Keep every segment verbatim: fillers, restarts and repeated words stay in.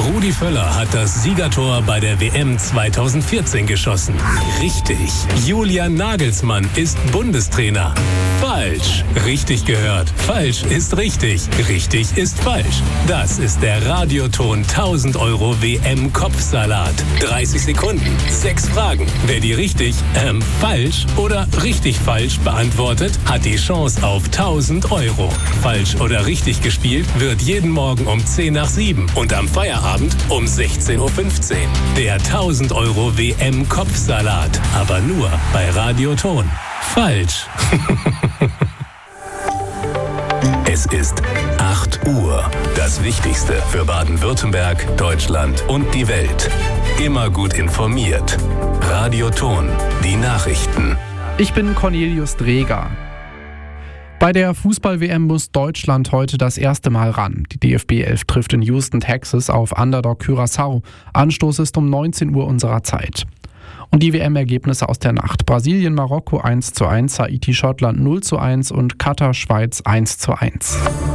Rudi Völler hat das Siegertor bei der W M zweitausendvierzehn geschossen. Richtig. Julian Nagelsmann ist Bundestrainer. Falsch. Richtig gehört. Falsch ist richtig. Richtig ist falsch. Das ist der Radioton tausend Euro W M-Kopfsalat. dreißig Sekunden, sechs Fragen. Wer die richtig, ähm, falsch oder richtig falsch beantwortet, hat die Chance auf tausend Euro. Falsch oder richtig gespielt wird jeden Morgen um zehn nach sieben und am Feierabend um sechzehn Uhr fünfzehn. Der tausend Euro W M-Kopfsalat. Aber nur bei Radioton. Falsch. Es ist acht Uhr. Das Wichtigste für Baden-Württemberg, Deutschland und die Welt. Immer gut informiert. Radioton. Die Nachrichten. Ich bin Cornelius Dreger. Bei der Fußball-W M muss Deutschland heute das erste Mal ran. Die D F B elf trifft in Houston, Texas auf Underdog Curaçao. Anstoß ist um neunzehn Uhr unserer Zeit. Und die W M-Ergebnisse aus der Nacht. Brasilien, Marokko eins zu eins, Haiti, Schottland null zu eins und Katar, Schweiz eins zu eins.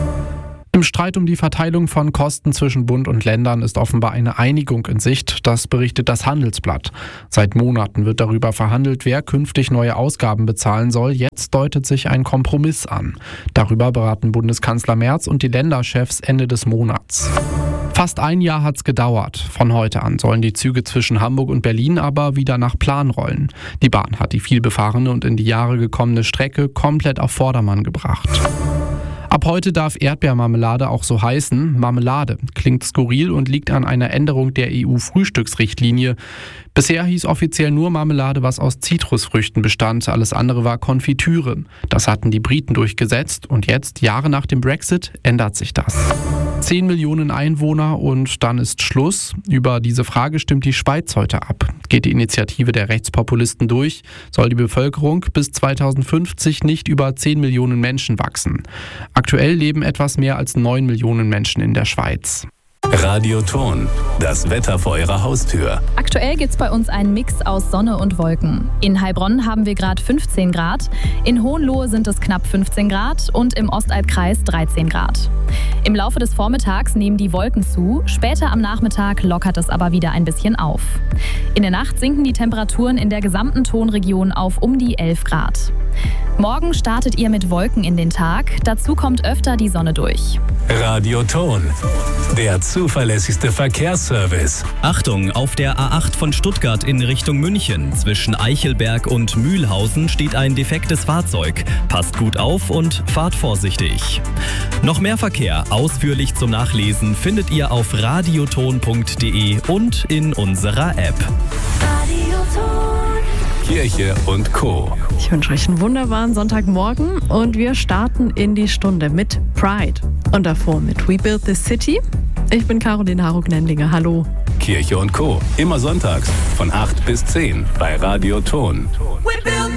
Im Streit um die Verteilung von Kosten zwischen Bund und Ländern ist offenbar eine Einigung in Sicht, das berichtet das Handelsblatt. Seit Monaten wird darüber verhandelt, wer künftig neue Ausgaben bezahlen soll. Jetzt deutet sich ein Kompromiss an. Darüber beraten Bundeskanzler Merz und die Länderchefs Ende des Monats. Fast ein Jahr hat's gedauert. Von heute an sollen die Züge zwischen Hamburg und Berlin aber wieder nach Plan rollen. Die Bahn hat die vielbefahrene und in die Jahre gekommene Strecke komplett auf Vordermann gebracht. Ab heute darf Erdbeermarmelade auch so heißen. Marmelade klingt skurril und liegt an einer Änderung der E U-Frühstücksrichtlinie. Bisher hieß offiziell nur Marmelade, was aus Zitrusfrüchten bestand. Alles andere war Konfitüre. Das hatten die Briten durchgesetzt und jetzt, Jahre nach dem Brexit, ändert sich das. Zehn Millionen Einwohner und dann ist Schluss. Über diese Frage stimmt die Schweiz heute ab. Geht die Initiative der Rechtspopulisten durch, soll die Bevölkerung bis zweitausendfünfzig nicht über zehn Millionen Menschen wachsen. Aktuell leben etwas mehr als neun Millionen Menschen in der Schweiz. Radioton. Das Wetter vor Ihrer Haustür. Aktuell gibt's bei uns einen Mix aus Sonne und Wolken. In Heilbronn haben wir gerade fünfzehn Grad, in Hohenlohe sind es knapp fünfzehn Grad und im Ostalbkreis dreizehn Grad. Im Laufe des Vormittags nehmen die Wolken zu, später am Nachmittag lockert es aber wieder ein bisschen auf. In der Nacht sinken die Temperaturen in der gesamten Tonregion auf um die elf Grad. Morgen startet ihr mit Wolken in den Tag, dazu kommt öfter die Sonne durch. Radioton. Der zuverlässigste Verkehrsservice. Achtung, auf der A acht von Stuttgart in Richtung München. Zwischen Eichelberg und Mühlhausen steht ein defektes Fahrzeug. Passt gut auf und fahrt vorsichtig. Noch mehr Verkehr, ausführlich zum Nachlesen, findet ihr auf radioton punkt de und in unserer App. Kirche und Co. Ich wünsche euch einen wunderbaren Sonntagmorgen und wir starten in die Stunde mit Pride und davor mit We Build This City. Ich bin Caroline Harug-Nendlinger. Hallo. Kirche und Co. Immer sonntags von acht bis zehn bei Radioton.